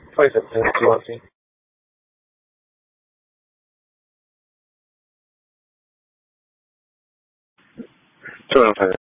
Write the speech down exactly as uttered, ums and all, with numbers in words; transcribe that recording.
Five minutes, do you want me? Two and five.